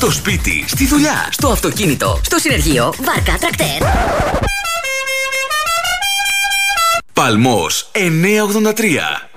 Στο σπίτι, στη δουλειά, στο αυτοκίνητο, στο συνεργείο, βάρκα, τρακτέρ. Παλμός 983.